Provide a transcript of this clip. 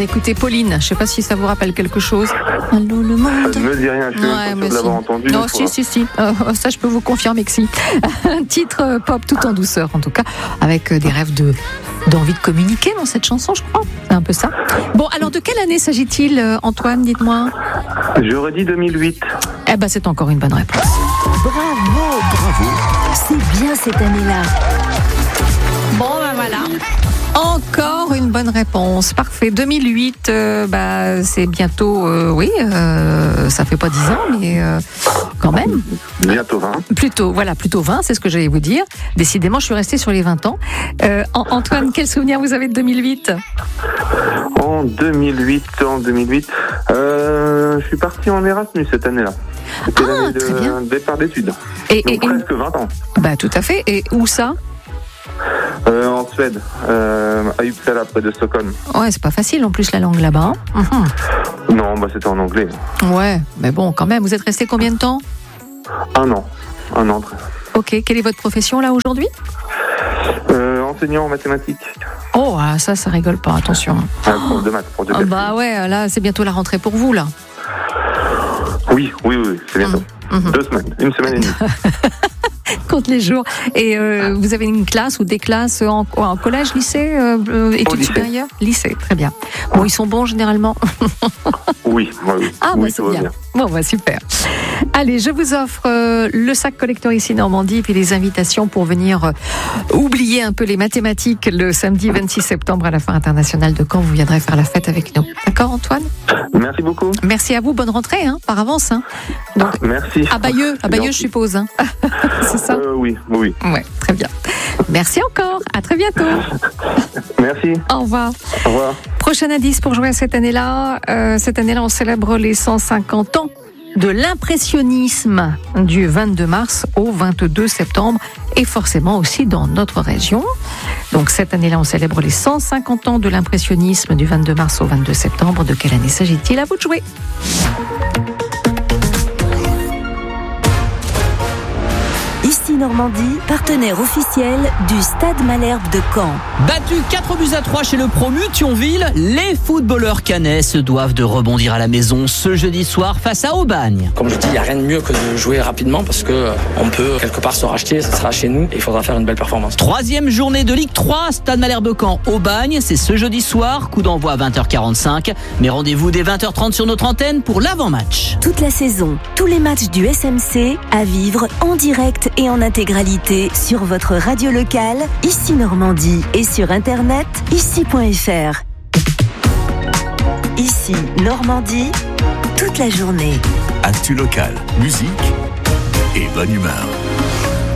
écouter Pauline. Je ne sais pas si ça vous rappelle quelque chose. Allô le monde. Ça ne me dit rien, je suis pas sûr de l'avoir entendu. Non, si. Ça, je peux vous confirmer que si. Un titre pop tout en douceur, en tout cas, avec des rêves d'envie de communiquer dans cette chanson, je crois. C'est un peu ça. Bon, alors de quelle année s'agit-il, Antoine, dites-moi? J'aurais dit 2008. Eh ben, c'est encore une bonne réponse. Bravo. C'est bien cette année-là. Bon, ben voilà. Encore une bonne réponse. Parfait. 2008, c'est bientôt, ça fait pas 10 ans, mais quand même. Bientôt 20. Plutôt 20, c'est ce que j'allais vous dire. Décidément, je suis restée sur les 20 ans. Antoine, quel souvenir vous avez de 2008 ? En 2008, je suis parti en Erasmus cette année-là. C'était l'année de départ d'études. Donc presque 20 ans. Bah, tout à fait. Et où ça ? En Suède, à Uppsala, près de Stockholm. Ouais, c'est pas facile en plus la langue là-bas. Hein. Non, c'était en anglais. Ouais, mais bon, quand même. Vous êtes resté combien de temps ? Un an. Ok, quelle est votre profession là aujourd'hui ? Enseignant en mathématiques. Oh, ça rigole pas, attention. Prof de maths, prof de calcul. Bah ouais, là, c'est bientôt la rentrée pour vous, là. Oui, c'est bientôt. 2 semaines, 1 semaine et demie. Compte les jours. Et vous avez une classe ou des classes en collège, lycée, études supérieures ? Lycée, très bien. Bon, ils sont bons généralement ? Oui. Ah, bah c'est bien. Bon, super. Allez, je vous offre le sac collector ici Normandie, puis les invitations pour venir oublier un peu les mathématiques le samedi 26 septembre à la Foire internationale de Caen. Vous viendrez faire la fête avec nous. D'accord, Antoine ? Merci beaucoup. Merci à vous. Bonne rentrée, par avance. Donc, merci. À Bayeux, je suppose. C'est ça ? Oui. Ouais, très bien. Merci encore. À très bientôt. Merci. Au revoir. Au revoir. Prochain indice pour jouer à cette année-là. Cette année-là, on célèbre les 150 ans de l'impressionnisme du 22 mars au 22 septembre et forcément aussi dans notre région. Donc cette année-là, on célèbre les 150 ans de l'impressionnisme du 22 mars au 22 septembre. De quelle année s'agit-il ? À vous de jouer. Ici Normandie, partenaire officiel du Stade Malherbe de Caen. Battu 4-3 chez le promu Thionville, les footballeurs cannais se doivent de rebondir à la maison ce jeudi soir face à Aubagne. Comme je dis, il n'y a rien de mieux que de jouer rapidement parce qu'on peut quelque part se racheter, ce sera chez nous et il faudra faire une belle performance. 3e journée de Ligue 3, Stade Malherbe Caen, Aubagne, c'est ce jeudi soir, coup d'envoi à 20h45, mais rendez-vous dès 20h30 sur notre antenne pour l'avant-match. Toute la saison, tous les matchs du SMC à vivre en direct et en intégralité sur votre radio locale, ici Normandie, et sur internet, ici.fr. Ici Normandie, toute la journée. Actu locale, musique et bonne humeur.